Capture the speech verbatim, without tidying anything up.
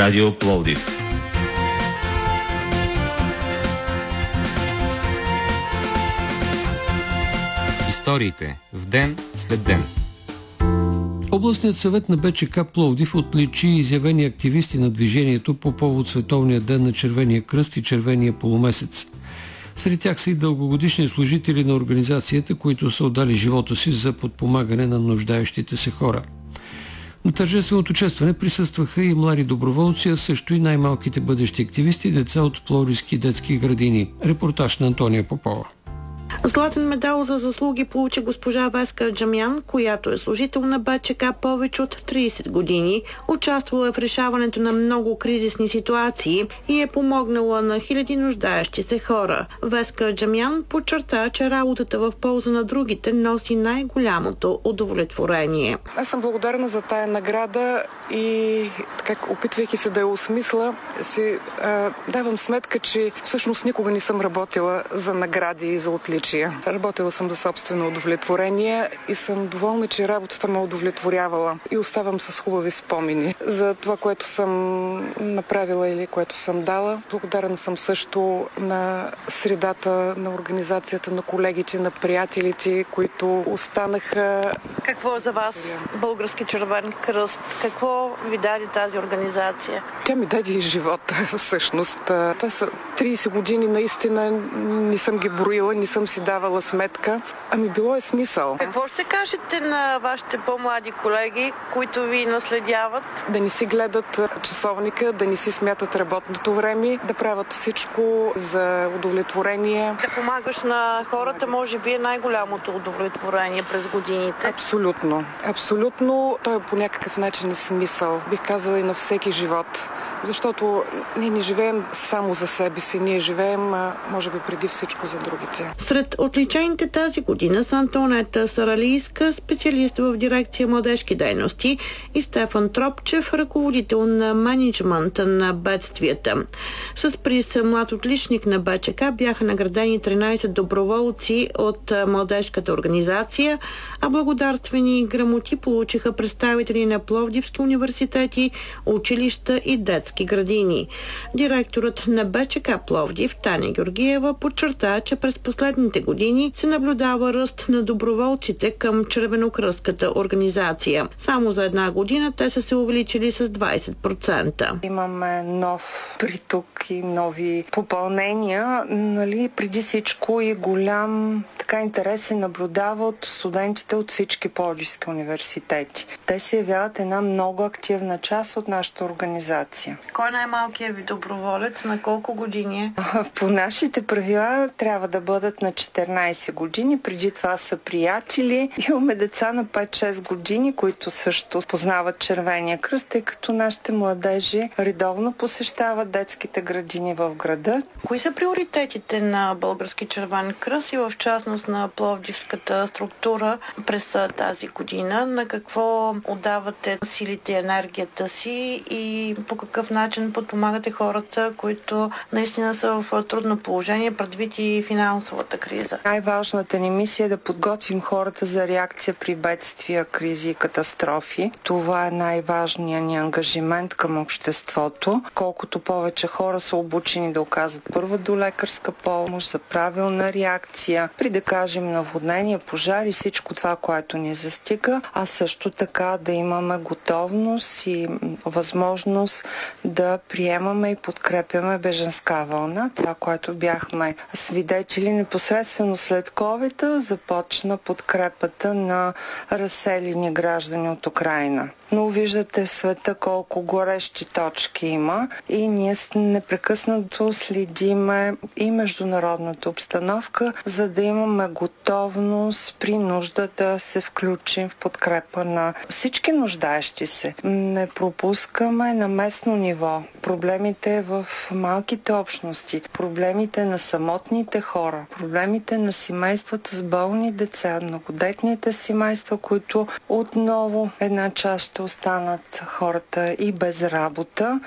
Радио Пловдив. Историите в ден след ден. Областният съвет на БЧК Пловдив отличи изявени активисти на движението по повод Световния ден на Червения кръст и Червения полумесец. Сред тях са и дългогодишни служители на организацията, които са отдали живота си за подпомагане на нуждаещите се хора. На тържественото честване присъстваха и млади доброволци, а също и най-малките бъдещи активисти и деца от пловдивски детски градини. Репортаж на Антония Попова. Златен медал за заслуги получи госпожа Веска Аджамян, която е служител на БЧК повече от трийсет години, участвала е в решаването на много кризисни ситуации и е помогнала на хиляди нуждаещи се хора. Веска Аджамян подчерта, че работата в полза на другите носи най-голямото удовлетворение. Аз съм благодарна за тая награда и така, опитвайки се да я осмисля, си а, давам сметка, че всъщност никога не съм работила за награди и за отличия. Работила съм за собствено удовлетворение и съм доволна, че работата ме удовлетворявала и оставам с хубави спомени за това, което съм направила или което съм дала. Благодарна съм също на средата, на организацията, на колегите, на приятелите, които останаха. Какво е за вас Български червен кръст? Какво ви даде тази организация? Тя ми даде и живота, всъщност. Това са трийсет години, наистина не съм ги броила, не съм си давала сметка. Ами било е смисъл. Какво ще кажете на вашите по-млади колеги, които ви наследяват? Да не си гледат часовника, да не си смятат работното време, да правят всичко за удовлетворение. Да помагаш на хората, може би е най-голямото удовлетворение през годините. Абсолютно. Абсолютно. Той е по някакъв начин е смисъл. Бих казала и на всеки живот. Защото ние не живеем само за себе си, ние живеем, може би, преди всичко за другите. Сред отличените тази година са Антонета Саралийска, специалист в дирекция младежки дейности, и Стефан Тропчев, ръководител на мениджмънта на бедствията. С приз млад отличник на БЧК бяха наградени тринайсет доброволци от младежката организация, а благодарствени грамоти получиха представители на Пловдивски университети, училища и детски градини. Директорът на БЧК Пловдив Таня Георгиева подчерта, че през последните години се наблюдава ръст на доброволците към Червенокръстката организация. Само за една година те са се увеличили с двайсет процента. Имаме нов приток и нови попълнения. Нали, преди всичко и голям така интерес се наблюдава от студентите от всички пловдивски университети. Те се явяват една много активна част от нашата организация. Кой е най-малкият ви доброволец? На колко години е? По нашите правила трябва да бъдат на четиринайсет години. Преди това са приятели. Имаме деца на пет-шест години, които също познават Червения кръст, тъй като нашите младежи редовно посещават детските градини в града. Кои са приоритетите на Български червен кръст и в частност на пловдивската структура през тази година? На какво отдавате силите и енергията си и по какъв начин подпомагате хората, които наистина са в трудно положение предвид и финансовата криза? Най-важната ни мисия е да подготвим хората за реакция при бедствия, кризи и катастрофи. Това е най-важният ни ангажимент към обществото. Колкото повече хора са обучени да оказват първа долекарска помощ, за правилна реакция, при да кажем наводнения, пожари, всичко това, което ни застига, а също така да имаме готовност и възможност да приемаме и подкрепяме бежанска вълна. Това, което бяхме свидетели непосредствено след ковид, започна подкрепата на разселени граждани от Украйна. Но виждате в света колко горещи точки има и ние непрекъснато следиме и международната обстановка, за да имаме готовност при нужда да се включим в подкрепа на всички нуждаещи се. Не пропускаме на местно ниво проблемите в малките общности, проблемите на самотните хора, проблемите на семействата с болни деца, многодетните семейства, които отново една част ще останат хората и без работа.